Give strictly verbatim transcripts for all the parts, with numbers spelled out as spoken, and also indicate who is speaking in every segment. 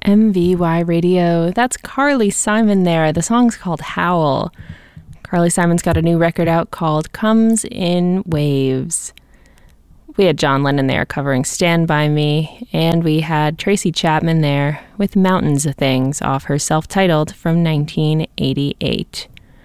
Speaker 1: M V Y Radio. That's Carly Simon there. The song's called Howl. Carly Simon's got a new record out called Comes in Waves. We had John Lennon there covering Stand By Me, and we had Tracy Chapman there with Mountains of Things off her self-titled from nineteen eighty-eight.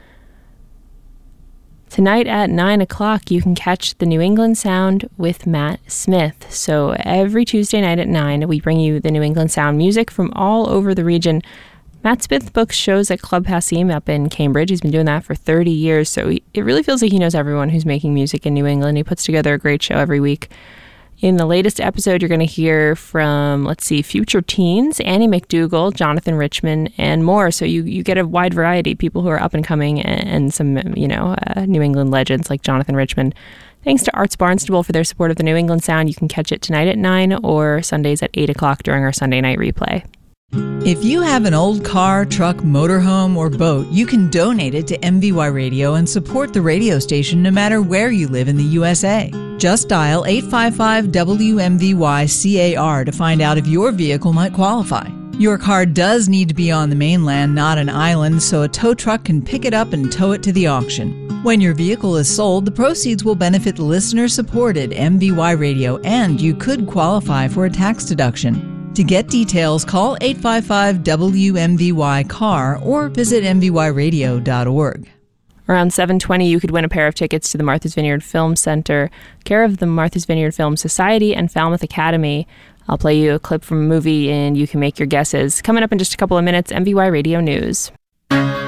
Speaker 1: Tonight at nine o'clock, you can catch the New England Sound with Matt Smith. So every Tuesday night at nine, we bring you the New England Sound music from all over the region. Matt Smith books shows at Club Hassim up in Cambridge. He's been doing that for thirty years, so he, it really feels like he knows everyone who's making music in New England. He puts together a great show every week. In the latest episode, you're going to hear from, let's see, Future Teens, Annie McDougall, Jonathan Richman, and more. So you, you get a wide variety, people who are up and coming, and, and some, you know, uh, New England legends like Jonathan Richman. Thanks to Arts Barnstable for their support of the New England Sound. You can catch it tonight at nine or Sundays at eight o'clock during our Sunday night replay.
Speaker 2: If you have an old car, truck, motorhome, or boat, you can donate it to M V Y Radio and support the radio station no matter where you live in the U S A. Just dial eight five five W M V Y C A R to find out if your vehicle might qualify. Your car does need to be on the mainland, not an island, so a tow truck can pick it up and tow it to the auction. When your vehicle is sold, the proceeds will benefit listener-supported M V Y Radio, and you could qualify for a tax deduction. To get details, call eight five five W M V Y C A R or visit M V Y radio dot org.
Speaker 1: Around seven twenty, you could win a pair of tickets to the Martha's Vineyard Film Center, care of the Martha's Vineyard Film Society and Falmouth Academy. I'll play you a clip from a movie and you can make your guesses. Coming up in just a couple of minutes, M V Y Radio News.